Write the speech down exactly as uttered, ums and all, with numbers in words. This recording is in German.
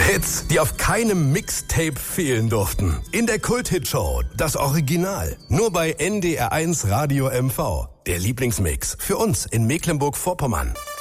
Hits, die auf keinem Mixtape fehlen durften. In der Kult-Hit-Show, das Original. Nur bei N D R eins Radio M V. Der Lieblingsmix für uns in Mecklenburg-Vorpommern.